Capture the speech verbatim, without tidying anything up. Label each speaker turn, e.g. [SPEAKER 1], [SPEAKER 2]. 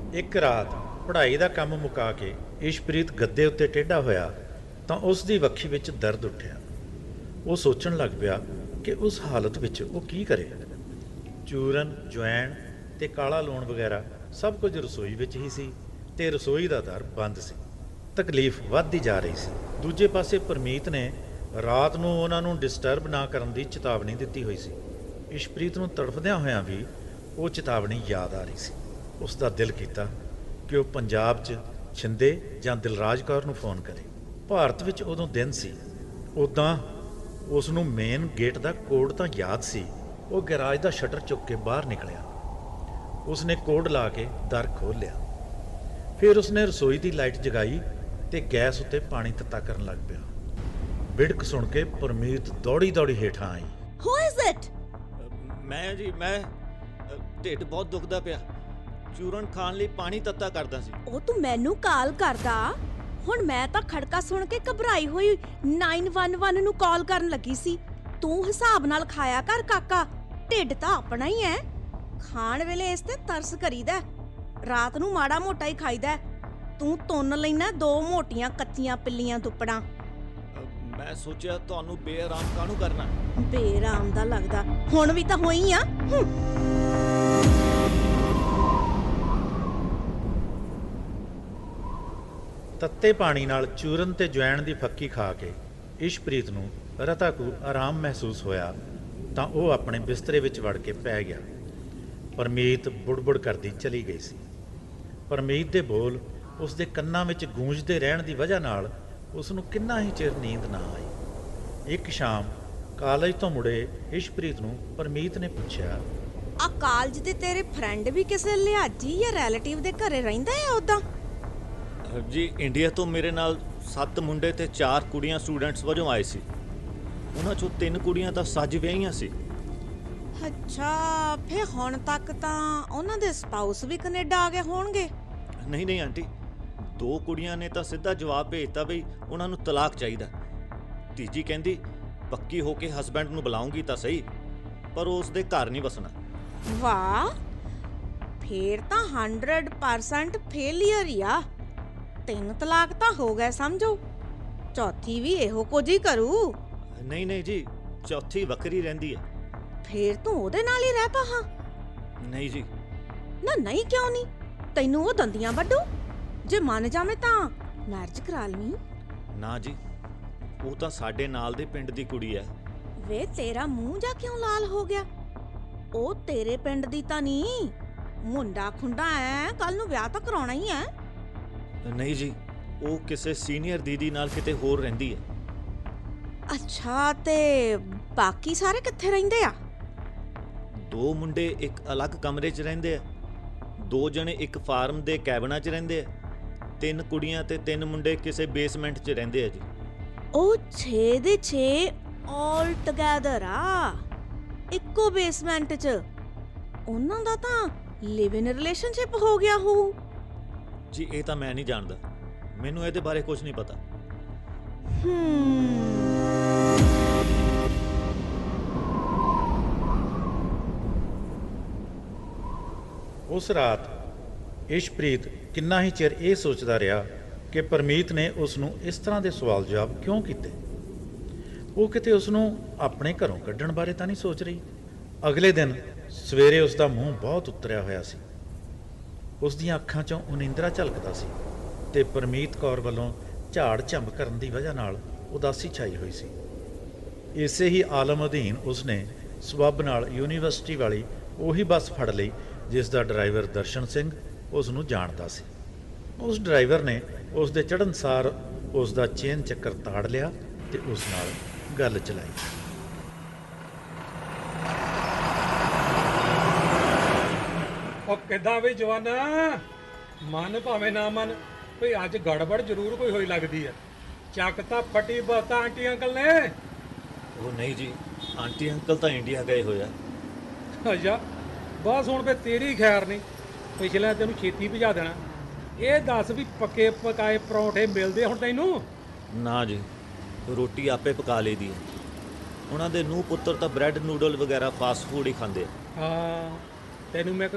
[SPEAKER 1] ਇੱਕ ਰਾਤ ਪੜ੍ਹਾਈ ਦਾ ਕੰਮ ਮੁਕਾ ਕੇ ਇਸ਼ਪ੍ਰੀਤ ਗੱਦੇ ਉੱਤੇ ਟੇਢਾ ਹੋਇਆ ਤਾਂ ਉਸ ਦੀ ਵੱਖੀ ਵਿੱਚ ਦਰਦ ਉੱਠਿਆ। ਉਹ ਸੋਚਣ ਲੱਗ ਪਿਆ ਕਿ ਉਸ ਹਾਲਤ ਵਿੱਚ ਉਹ ਕੀ ਕਰੇ। ਚੂਰਨ, ਜਵੈਣ ਤੇ ਕਾਲਾ ਲੂਣ ਵਗੈਰਾ ਸਭ ਕੁਝ ਰਸੋਈ ਵਿੱਚ ਹੀ ਸੀ ਤੇ ਰਸੋਈ ਦਾ ਦਰ ਬੰਦ ਸੀ। ਤਕਲੀਫ ਵੱਧਦੀ ਜਾ ਰਹੀ ਸੀ। ਦੂਜੇ ਪਾਸੇ ਪਰਮੀਤ ਨੇ ਰਾਤ ਨੂੰ ਉਹਨਾਂ ਨੂੰ ਡਿਸਟਰਬ ਨਾ ਕਰਨ ਦੀ ਚੇਤਾਵਨੀ ਦਿੱਤੀ ਹੋਈ ਸੀ। ਇਸ਼ਪ੍ਰੀਤ ਨੂੰ ਤੜਫਦਿਆਂ ਹੋਇਆਂ ਵੀ ਉਹ ਚੇਤਾਵਨੀ ਯਾਦ ਆ ਰਹੀ ਸੀ। ਉਸ ਦਾ ਦਿਲ ਕੀਤਾ ਕਿ ਉਹ ਪੰਜਾਬ 'ਚ ਛਿੰਦੇ ਜਾਂ ਦਿਲਰਾਜ ਕੌਰ ਨੂੰ ਫੋਨ ਕਰੇ। ਭਾਰਤ ਵਿੱਚ ਉਦੋਂ ਦਿਨ ਸੀ। ਉੱਦਾਂ ਉਸ ਨੂੰ ਮੇਨ ਗੇਟ ਦਾ ਕੋਡ ਤਾਂ ਯਾਦ ਸੀ। ਉਹ ਗੈਰਾਜ ਦਾ ਸ਼ਟਰ ਚੁੱਕ ਕੇ ਬਾਹਰ ਨਿਕਲਿਆ। ਉਸਨੇ ਕੋਡ ਲਾ ਕੇ ਦਰ ਖੋਲ੍ਹ ਲਿਆ। ਫਿਰ ਉਸਨੇ ਰਸੋਈ ਦੀ ਲਾਈਟ ਜਗਾਈ ਤੇ ਗੈਸ ਉੱਤੇ ਪਾਣੀ ਤੱਤਾ ਕਰਨ ਲੱਗ ਪਿਆ। ਬਿੜਕ ਸੁਣ ਕੇ ਪਰਮੀਤ ਦੌੜੀ ਦੌੜੀ ਹੇਠਾਂ ਆਈ।
[SPEAKER 2] Who is it?
[SPEAKER 3] ਮੈਂ ਜੀ ਮੈਂ ਢਿੱਡ ਬਹੁਤ ਦੁਖਦਾ ਪਿਆ। ਚੂਰਨ ਖਾਣ ਲਈ ਪਾਣੀ ਤੱਤਾ ਕਰਦਾ ਸੀ।
[SPEAKER 2] ਉਹ ਤੂੰ ਮੈਨੂੰ ਕਾਲ ਕਰਦਾ। ਹੁਣ ਮੈਂ ਤਾਂ ਖੜਕਾ ਸੁਣ ਕੇ ਘਬਰਾਈ ਹੋਈ ਨੌ ਇੱਕ ਇੱਕ ਨੂੰ ਕਾਲ ਕਰਨ ਲੱਗੀ ਸੀ। ਤੂੰ ਹਿਸਾਬ ਨਾਲ ਖਾਇਆ ਕਰ ਕਾਕਾ, ਢਿੱਡ ਤਾਂ ਆਪਣਾ ਹੀ ਐ। ਖਾਣ ਵੇਲੇ ਇਸ ਤੇ ਤਰਸ ਕਰੀਦਾ, ਰਾਤ ਨੂੰ ਮਾੜਾ ਮੋਟਾ ਹੀ ਖਾਈਦਾ। ਤੂੰ ਤੁੰਨ ਲੈਣਾ ਦੋ ਮੋਟੀਆਂ ਕੱਚੀਆਂ ਪਿੱਲੀਆਂ ਦੁੱਪੜਾਂ।
[SPEAKER 3] ਮੈਂ ਸੋਚਿਆ ਤੁਹਾਨੂੰ ਬੇਆਰਾਮ ਕਾਹਨੂੰ ਕਰਨਾ।
[SPEAKER 2] ਬੇਆਰਾਮ ਦਾ ਲੱਗਦਾ, ਹੁਣ ਵੀ ਤਾਂ ਹੋਈ ਆ।
[SPEAKER 1] ਤੱਤੇ ਪਾਣੀ ਨਾਲ ਚੂਰਨ ਤੇ ਜਵੈਣ ਦੀ ਫੱਕੀ ਖਾ ਕੇ ਇਸ਼ਪ੍ਰੀਤ ਨੂੰ ਰਤਾ ਕੁ ਆਰਾਮ ਮਹਿਸੂਸ ਹੋਇਆ ਤਾਂ ਉਹ ਆਪਣੇ ਬਿਸਤਰੇ ਵਿੱਚ ਵੜ ਕੇ ਪੈ ਗਿਆ। ਪਰਮੀਤ ਬੁੜਬੁੜ ਕਰਦੀ ਚਲੀ ਗਈ ਸੀ। ਪਰਮੀਤ ਦੇ ਬੋਲ ਉਸ ਦੇ ਕੰਨਾਂ ਵਿੱਚ ਗੂੰਜਦੇ ਰਹਿਣ ਦੀ ਵਜ੍ਹਾ ਨਾਲ ਉਸ ਨੂੰ ਕਿੰਨਾ ਹੀ ਚਿਰ ਨੀਂਦ ਨਾ ਆਈ। ਇੱਕ ਸ਼ਾਮ ਕਾਲਜ ਤੋਂ ਮੁੜੇ ਇਸ਼ਪ੍ਰੀਤ ਨੂੰ ਪਰਮੀਤ ਨੇ ਪੁੱਛਿਆ,
[SPEAKER 2] ਆ ਕਾਲਜ ਦੇ ਤੇਰੇ ਫਰੈਂਡ ਵੀ ਕਿਸੇ ਲਿਹਾਜੀ ਜਾਂ ਰਿਲੇਟਿਵ ਦੇ ਘਰੇ ਰਹਿੰਦਾ ਹੈ ਉਦਾਂ?
[SPEAKER 3] ਜੀ ਇੰਡੀਆ ਤੋਂ ਮੇਰੇ ਨਾਲ ਸੱਤ ਮੁੰਡੇ ਤੇ ਚਾਰ ਕੁੜੀਆਂ ਸਟੂਡੈਂਟਸ ਵਜੋਂ ਆਏ ਸੀ। ਉਹਨਾਂ ਚੋਂ ਤਿੰਨ ਕੁੜੀਆਂ ਤਾਂ ਸੱਜ ਵਿਆਹੀਆਂ ਸੀ।
[SPEAKER 2] ਅੱਛਾ, ਫੇ ਹੁਣ ਤੱਕ ਤਾਂ ਉਹਨਾਂ ਦੇ ਸਪਾਊਸ ਵੀ ਕੈਨੇਡਾ ਆ ਗਏ ਹੋਣਗੇ।
[SPEAKER 3] ਨਹੀਂ ਨਹੀਂ ਆਂਟੀ, ਦੋ ਕੁੜੀਆਂ ਨੇ ਤਾਂ ਸਿੱਧਾ ਜਵਾਬ ਭੇਜਤਾ ਬਈ ਉਹਨਾਂ ਨੂੰ ਤਲਾਕ ਚਾਹੀਦਾ। ਤੀਜੀ ਕਹਿੰਦੀ ਪੱਕੀ ਹੋ ਕੇ ਹਸਬੈਂਡ ਨੂੰ ਬੁਲਾਉਂਗੀ ਤਾਂ ਸਹੀ, ਪਰ ਉਸ ਦੇ ਘਰ ਨਹੀਂ ਵਸਣਾ।
[SPEAKER 2] ਵਾਹ, ਫੇਰ ਤਾਂ ਸੌ ਪਰਸੈਂਟ ਫੇਲੀਅਰ ਹੀ ਆ। ਤਿੰਨ ਤਲਾਕ ਤਾਂ ਹੋ ਗਏ ਸਮਝੋ, ਚੌਥੀ ਵੀ ਇਹੋ ਕੁਝ ਹੀ ਕਰੂ।
[SPEAKER 3] ਨਹੀਂ ਨਹੀਂ ਜੀ, ਚੌਥੀ ਵੱਖਰੀ ਰਹਿੰਦੀ ਹੈ।
[SPEAKER 2] ਫੇਰ ਤੂੰ ਉਹਦੇ ਨਾਲ ਹੀ ਰਹਿ ਪਾ। ਹਾਂ
[SPEAKER 3] ਨਹੀਂ ਜੀ।
[SPEAKER 2] ਨਾ ਨਹੀਂ ਕਿਉਂ ਨਹੀਂ? ਤੈਨੂੰ ਉਹ ਦੰਦੀਆਂ ਵੱਢੂ? ਜੇ ਮੰਨ ਜਾਵੇਂ ਤਾਂ ਮੈਰਿਜ ਕਰਾ ਲਵੀਂ।
[SPEAKER 3] ਨਾ ਜੀ, ਉਹ ਤਾਂ ਸਾਡੇ ਨਾਲ ਦੇ ਪਿੰਡ ਦੀ ਕੁੜੀ ਹੈ।
[SPEAKER 2] ਵੇ ਤੇਰਾ ਮੂੰਹ ਜਾ ਕਿਉਂ ਲਾਲ ਹੋ ਗਿਆ? ਉਹ ਤੇਰੇ ਪਿੰਡ ਦੀ ਤਾਂ ਨਹੀਂ, ਮੁੰਡਾ ਖੁੰਡਾ ਐ, ਕੱਲ ਨੂੰ ਵਿਆਹ ਤਾਂ ਕਰਾਉਣਾ ਹੀ ਐ।
[SPEAKER 3] ਨਹੀਂ ਜੀ, ਉਹ ਕਿਸੇ ਸੀਨੀਅਰ ਦੀਦੀ ਨਾਲ ਕਿਤੇ ਹੋਰ ਰਹਿੰਦੀ ਹੈ।
[SPEAKER 2] ਅੱਛਾ, ਤੇ ਬਾਕੀ ਸਾਰੇ ਕਿੱਥੇ ਰਹਿੰਦੇ ਆ?
[SPEAKER 3] ਦੋ ਮੁੰਡੇ ਇੱਕ ਅਲੱਗ ਕਮਰੇ 'ਚ ਰਹਿੰਦੇ ਆ, ਦੋ ਜਣੇ ਇੱਕ ਫਾਰਮ ਦੇ ਕੈਬਨਾਂ 'ਚ ਰਹਿੰਦੇ ਆ, ਤਿੰਨ ਕੁੜੀਆਂ ਤੇ ਤਿੰਨ ਮੁੰਡੇ ਕਿਸੇ ਬੇਸਮੈਂਟ 'ਚ ਰਹਿੰਦੇ ਆ ਜੀ।
[SPEAKER 2] ਉਹ ਛੇ ਦੇ ਛੇ ਆਲ ਟੁਗੇਦਰ ਆ, ਇੱਕੋ ਬੇਸਮੈਂਟ 'ਚ। ਉਹਨਾਂ ਦਾ ਤਾਂ ਲਿਵ ਇਨ ਰਿਲੇਸ਼ਨਸ਼ਿਪ ਹੋ ਗਿਆ ਹੋਊ।
[SPEAKER 3] ਜੀ ਇਹ ਤਾਂ ਮੈਂ ਨਹੀਂ ਜਾਣਦਾ, ਮੈਨੂੰ ਇਹਦੇ ਬਾਰੇ ਕੁਝ ਨਹੀਂ ਪਤਾ।
[SPEAKER 2] ਹੂੰ
[SPEAKER 1] ਉਸ ਰਾਤ ਇਸ਼ਪ੍ਰੀਤ ਕਿੰਨਾ ਹੀ ਚਿਰ ਇਹ ਸੋਚਦਾ ਰਿਹਾ ਕਿ ਪਰਮੀਤ ਨੇ ਉਸ ਨੂੰ ਇਸ ਤਰ੍ਹਾਂ ਦੇ ਸਵਾਲ ਜਵਾਬ ਕਿਉਂ ਕੀਤੇ। ਉਹ ਕਿਤੇ ਉਸ ਨੂੰ ਆਪਣੇ ਘਰੋਂ ਕੱਢਣ ਬਾਰੇ ਤਾਂ ਨਹੀਂ ਸੋਚ ਰਹੀ। ਅਗਲੇ ਦਿਨ ਸਵੇਰੇ ਉਸ ਦਾ ਮੂੰਹ ਬਹੁਤ ਉਤਰਿਆ ਹੋਇਆ ਸੀ। ਉਸ ਦੀਆਂ ਅੱਖਾਂ 'ਚੋਂ ਉਨੀਂਦਰਾ ਝਲਕਦਾ ਸੀ ਤੇ ਪਰਮੀਤ ਕੌਰ ਵੱਲੋਂ ਝਾੜ ਝੰਬ ਕਰਨ ਦੀ ਵਜ੍ਹਾ ਨਾਲ ਉਦਾਸੀ ਛਾਈ ਹੋਈ ਸੀ। ਇਸੇ ਹੀ ਆਲਮ ਅਧੀਨ ਉਸਨੇ ਸਬੱਬ ਨਾਲ ਯੂਨੀਵਰਸਿਟੀ ਵਾਲੀ ਉਹੀ ਬੱਸ ਫੜ ਲਈ ਜਿਸ ਦਾ ਡਰਾਈਵਰ ਦਰਸ਼ਨ ਸਿੰਘ ਉਸ ਨੂੰ ਜਾਣਦਾ ਸੀ। ਉਸ ਡਰਾਈਵਰ ਨੇ ਉਸ ਦੇ ਚੜ੍ਹਨ ਸਾਰ ਉਸ ਦਾ ਚੇਨ ਚੱਕਰ ਤਾੜ ਲਿਆ ਤੇ ਉਸ ਨਾਲ ਗੱਲ ਚਲਾਈ।
[SPEAKER 4] ਉਹ ਕਿੱਦਾਂ ਵੀ ਜਵਾਨਾ, ਮਨ ਭਾਵੇਂ ਨਾ ਮਨ, ਕੋਈ ਅੱਜ ਗੜਬੜ ਜ਼ਰੂਰ ਕੋਈ ਹੋਈ ਲੱਗਦੀ ਹੈ। ਚੱਕ ਤਾਂ ਫਟੀ ਬਹੁਤਾ ਆਂਟੀ ਅੰਕਲ ਨੇ।
[SPEAKER 3] ਉਹ ਨਹੀਂ ਜੀ, ਆਂਟੀ ਅੰਕਲ ਤਾਂ ਇੰਡੀਆ ਗਏ ਹੋਏ ਆ।
[SPEAKER 4] ਅੱਛਾ, ਬਸ ਹੁਣ ਫੇ ਤੇਰੀ ਖੈਰ ਨਹੀਂ, ਪਿਛਲੇ ਤੈਨੂੰ ਛੇਤੀ ਭਜਾ ਦੇਣਾ। ਇਹ ਦੱਸ ਵੀ ਪੱਕੇ ਪਕਾਏ ਪਰੌਂਠੇ ਮਿਲਦੇ ਹੁਣ ਤੈਨੂੰ?
[SPEAKER 3] ਨਾ ਜੀ, ਰੋਟੀ ਆਪੇ ਪਕਾ ਲਈਦੀ ਹੈ। ਉਹਨਾਂ ਦੇ ਨੂੰਹ ਪੁੱਤਰ ਤਾਂ ਬ੍ਰੈਡ ਨੂਡਲ ਵਗੈਰਾ ਫਾਸਟ ਫੂਡ ਹੀ ਖਾਂਦੇ ਆ।
[SPEAKER 4] ਹਾਂ, ਤੈਨੂੰ ਮੈਂ ਇੱਕ